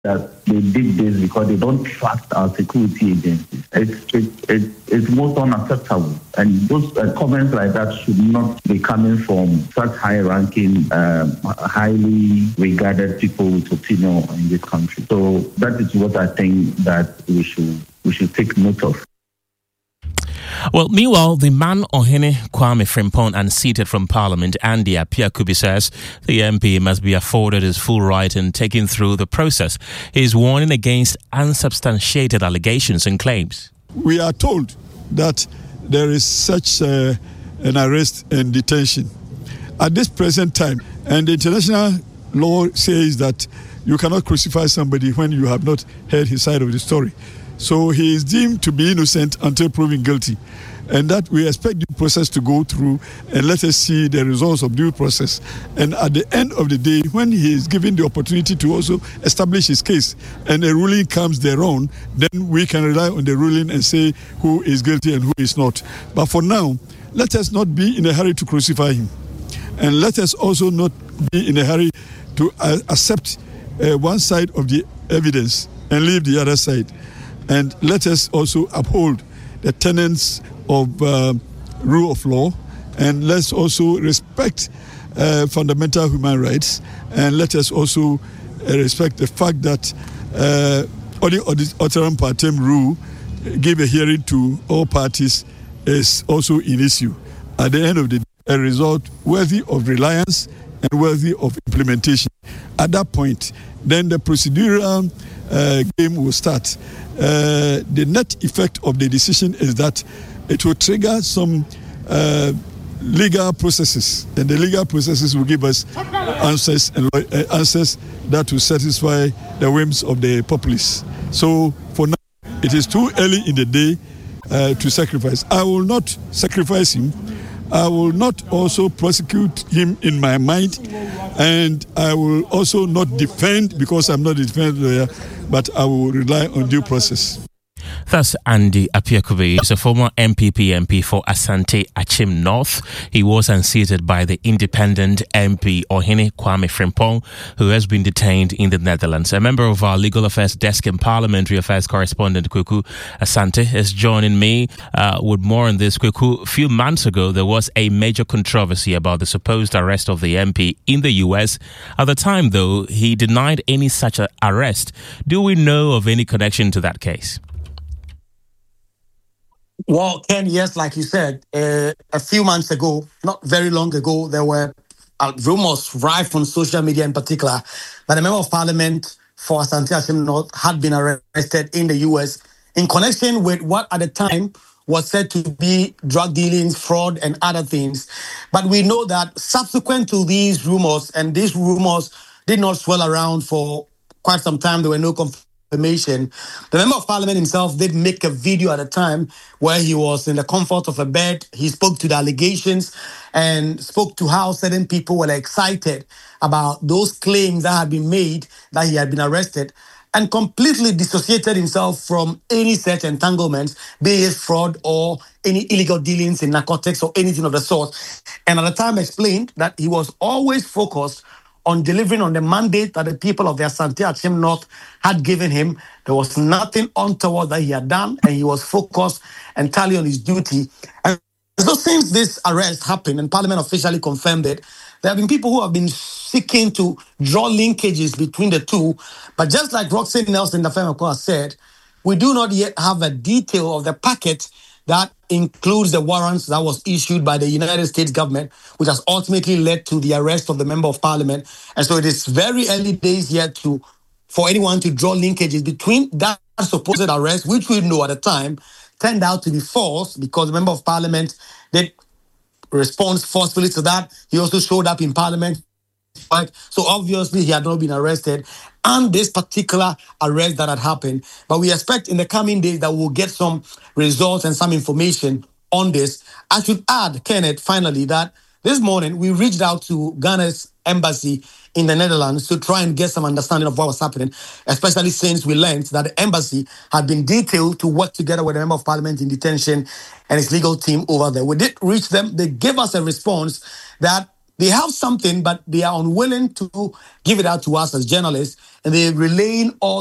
that they did this because they don't trust our security agencies. It's most unacceptable. And those comments like that should not be coming from such high-ranking, highly regarded people with opinion in this country. So that is what I think that we should take note of. Well, meanwhile, the man Ohene Kwame Frimpong, unseated from Parliament, Andy Appiah-Kubi, says the MP must be afforded his full right in taking through the process. He is warning against unsubstantiated allegations and claims. We are told that there is such an arrest and detention at this present time, and the international law says that you cannot crucify somebody when you have not heard his side of the story. So he is deemed to be innocent until proven guilty. And that we expect due process to go through, and let us see the results of due process. And at the end of the day, when he is given the opportunity to also establish his case and a ruling comes thereon, then we can rely on the ruling and say who is guilty and who is not. But for now, let us not be in a hurry to crucify him. And let us also not be in a hurry to accept one side of the evidence and leave the other side. And let us also uphold the tenets of rule of law, and let's also respect fundamental human rights, and let us also respect the fact that Oteram Partem rule give a hearing to all parties is also an issue. At the end of the day, a result worthy of reliance and worthy of implementation. At that point, then the procedural game will start. The net effect of the decision is that it will trigger some legal processes, and the legal processes will give us answers and answers that will satisfy the whims of the populace. So for now, it is too early in the day to sacrifice. I will not sacrifice him. I will not also prosecute him in my mind, and I will also not defend because I'm not a defense lawyer, but I will rely on due process. Thus, Andy Appiah-Kubi is a former MPP MP for Asante Achim North. He was unseated by the independent MP Ohene Kwame Frimpong, who has been detained in the Netherlands. A member of our Legal Affairs Desk and Parliamentary Affairs correspondent, Kweku Asante, is joining me with more on this. Kweku, a few months ago, there was a major controversy about the supposed arrest of the MP in the US. At the time, though, he denied any such arrest. Do we know of any connection to that case? Well, Ken, yes, like you said, a few months ago, not very long ago, there were rumors rife on social media in particular that a member of parliament for Asante Achim North had been arrested in the US in connection with what at the time was said to be drug dealings, fraud, and other things. But we know that subsequent to these rumors, and these rumors did not swirl around for quite some time, there were no information. The member of parliament himself did make a video at the time where he was in the comfort of a bed. He spoke to the allegations and spoke to how certain people were excited about those claims that had been made that he had been arrested, and completely dissociated himself from any such entanglements, be it fraud or any illegal dealings in narcotics or anything of the sort. And at the time explained that he was always focused on delivering on the mandate that the people of the Asante Achim North had given him. There was nothing untoward that he had done, and he was focused entirely on his duty. And so since this arrest happened and Parliament officially confirmed it, there have been people who have been seeking to draw linkages between the two. But just like Roxanne Nelson Dafemakwa said, we do not yet have a detail of the packet that includes the warrants that was issued by the United States government, which has ultimately led to the arrest of the member of parliament. And so it is very early days yet for anyone to draw linkages between that supposed arrest, which we know at the time turned out to be false because the member of parliament did respond forcefully to that. He also showed up in parliament. Right? So obviously he had not been arrested, and this particular arrest that had happened. But we expect in the coming days that we'll get some results and some information on this. I should add, Kenneth, finally, that this morning we reached out to Ghana's embassy in the Netherlands to try and get some understanding of what was happening, especially since we learned that the embassy had been detailed to work together with the member of parliament in detention and his legal team over there. We did reach them. They gave us a response that they have something, but they are unwilling to give it out to us as journalists, and they're relaying all